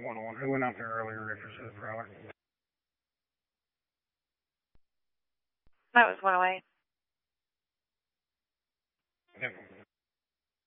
101. I went out there earlier interested in the product. That was 108. Yep.